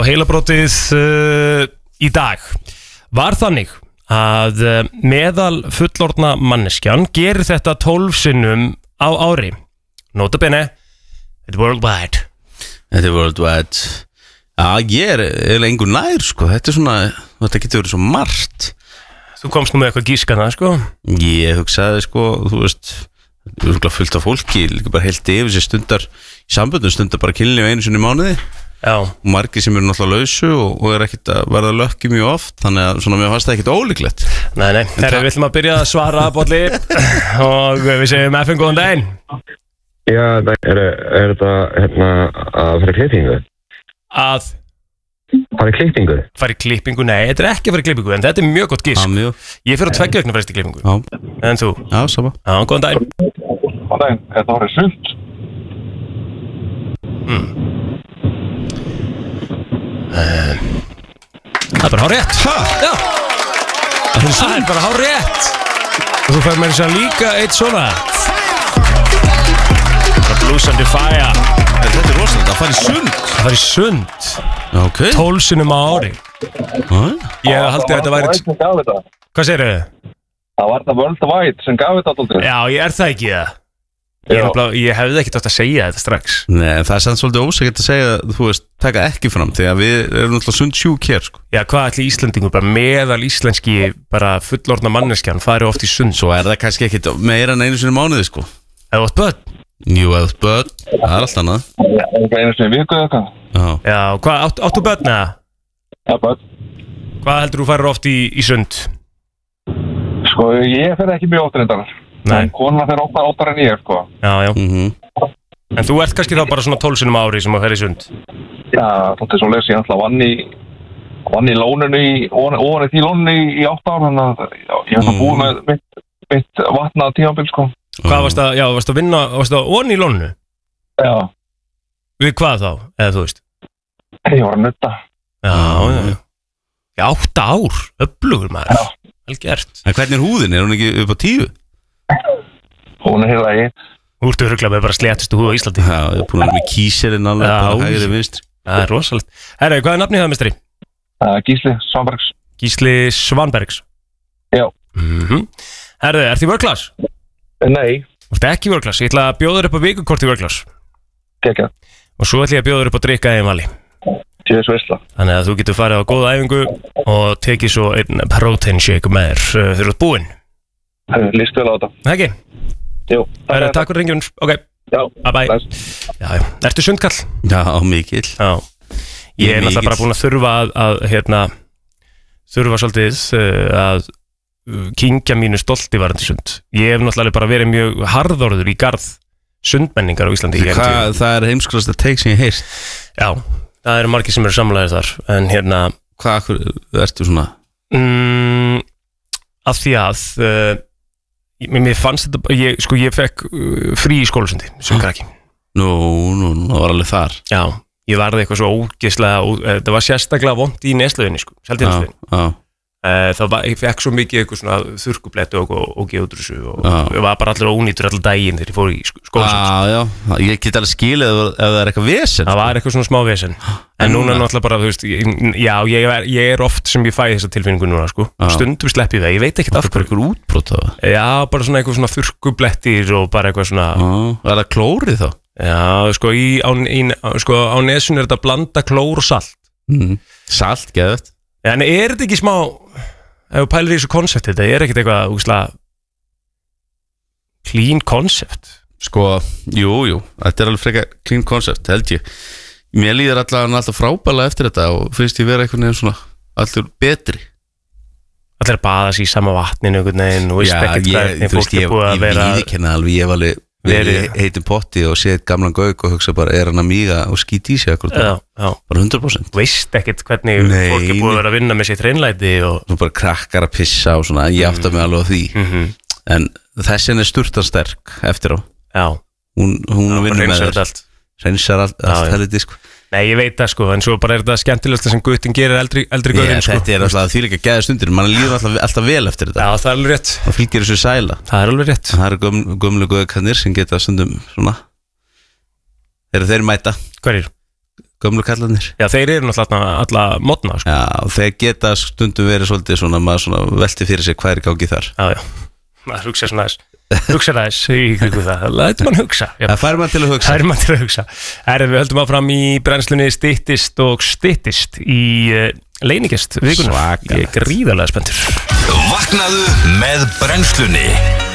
Og heilabrótið í dag var þannig að meðal fullorðna manneskjan gerir þetta 12 sinnum á ári. Nota bene, þetta er worldwide. Þetta er worldwide. Já, ég er engur nær, sko. Þetta er svona, þetta getur verið svo margt. Þú komst nú með eitthvað gískana, sko. Ég hugsaði, sko, þú veist, fullt af fólki, líka bara heilt yfir sér stundar í samböndum, stundar bara kynlíf einu sinni í mánuði. Já. Og margir sem eru náttúrulega lausu og er ekkert að verða lökki mjög oft, þannig að svona mér fannst það ekkert ólíklegt. Nei, þegar við ætlum að byrja að svara Bolli og við segjum FN góðan daginn. Já, er þetta að fara í klippingu? Að? Fara í klippingu? Fara í klippingu, nei, þetta er ekki að fara í klippingu, en þetta er mjög gott gísk. Ég fyrir að 2 vegna fara í klippingu. Já. En þú? Já, sama. Já, góðan daginn. Góðan daginn, þetta var sult. Það er bara hár rétt. Já. Það er bara hár rétt. Og þú fær með þess að líka eitt svona Blues and the Fire. Þetta er rosalega, það fær í sund. Það fær í sund. Ok. 12 sinnum á ári. Ég haldi að þetta væri Hvað segir þau? Það var það worldwide sem gaf þetta aldrei. Já, ég er það ekki það. Ég hefði ekkert átt að segja þetta strax. Nei, það er sann svolítið ósækert að segja, þú veist, taka ekki fram, því að við erum náttúrulega sundsjúk hér, sko. Já, hvað ætli Íslandingur, bara meðal íslenski, bara fullorðna manneskjan, fari oft í sund. Svo er það kannski ekkit meira en einu sinni mánuði, sko. Eða átt börn? Jú, eða börn, það er allt annað. Einu sinni viku eða eitthvað. Já, hvað, áttu börn eða? Já, börn. Hvað heldur þú farir oft í sund? Sko, ég fer ekki mjög oftar endar. Nei. Konan fer oftar en ég, sko. Já. En þú ert kannski þá bara svona 12 sinnum á ári sem að fer í sund? Já, þetta er svo les, ég alltaf vann í lónunu ofan í því lónunu í 8 ár, þannig að ég hef búið með mitt vatnað tímabil, sko. Hvað varst að vinna, varst að ofan í lónunu? Já. Við hvað þá, eða þú veist? Ég var að nutta. Já. 8 ár, öflugur maður. Já. Vel gert. En hvernig er húðin? Er hún ekki upp á 10? Hún er hérna í. Þú ert örugglega með bara sléttustu húð á Íslandi. Já, ég er búin að vera með kíserinn alveg, bara hægri vinstri. Það er rosalegt. Herra, hvað er nafnið það, mestari? Gísli Svanbergs. Gísli Svanbergs? Já. Herra, ert þið í world-class? Nei. Þú ert ekki í world-class. Ég ætla að bjóða þér upp á vikukort í world-class. Gekka. Og svo ætla ég að bjóða þér upp á drikka eigin vali. Þannig að þú getur farið á góða æfingu og tekið svo einn protein shake með þér þegar þú ert búinn. Lýst vel á þetta. Ekki? Jú. Takk fyrir ringjum. Ok. Já. Bye. Já. Ertu sundkall? Já, mikill. Já. Ég er náttúrulega bara búinn að þurfa þurfa svolítið að kyngja mínu stolti varandi sund. Ég hef náttúrulega bara verið mjög harðorður í garð sundmenningar á Íslandi. Það er heimskulasta take sem ég heyrst. Já. Það eru margir sem eru samlæðir þar. En Hvað ertu svona? Af því að mér fannst þetta ég fekk frí í skólasundi sem krakki. Nú, það var alveg þar. Já, ég varði eitthvað svo ógeðslega, það var sérstaklega vont í Neslauginni, sko, Seltjarnarnesinu. Ég fekk svo mikið eitthvað svona þurrkublettu og geðutrussu og ég var bara allir ónýtur allir daginn þegar ég fór í skólasund. Já, ég get alveg skilið ef það er eitthvað vesen. Það var eitthvað svona smá vesen. En núna náttúrulega bara, þú veist, já, ég er oft sem ég fæ þessa tilfinningu núna, sko. Stundum slepp ég það, ég veit ekkert af hverju. Eitthvað útbrot af það? Já, bara svona eitthvað svona þurrkublettir og bara eitthvað svona. Er það klórið þá? Já, sko, á Nesinu er þetta að blanda klór og salt. Salt, geðvægt. En er þetta ekki smá, ef þú pælir í þessu koncept, þetta er ekkert eitthvað úrslega clean concept? Sko, jú, þetta er alveg frekar clean concept, held ég. Mér líður alltaf frábæla eftir þetta og finnst ég vera einhvern veginn svona allur betri. Allir að baða sér í sama vatninu einhvern veginn og veist ekkert hvernig fólk er búið að vera. Ég viðurkenni alveg, ég hef alveg verið heitum potti og séð gamlan gauk og hugsa bara, er hann að míga og skýti í sig akkur bara 100%. Veist ekkert hvernig fólk er búið að vera að vinna með sér hreinlæti og nú bara krakkar að pissa og svona, ég átta mig alveg á því. En þessin er sturtansterk eftir á. Já. Hún vinnur með þér. Reynsar allt helviti, sko. Nei, ég veit það, sko, en svo bara er þetta skemmtilegast sem guttin gerir eldri gaurinn, sko. Þetta er alltaf því líka gæða stundir, mann líður alltaf vel eftir þetta. Já, það er alveg rétt. Það fylgir þessu sæla. Það er alveg rétt. Það eru gömlu guðkannir sem geta stundum svona. Þeir mæta. Hverjir? gömlu kallarnir. Já, þeir eru náttúrulega alla modna, sko. Já, þeir geta stundum verið svolítið svona, maður svona velti fyrir sig hvað gangi þar. Já, maður hugsa svona þess í kringu það, lætur mann hugsa. Það fær mann til að hugsa. Við höldum áfram í brennslunni styttist og styttist í leiningest vikunar. Ég er gríðarlega spenntur. Vaknaðu með brennslunni.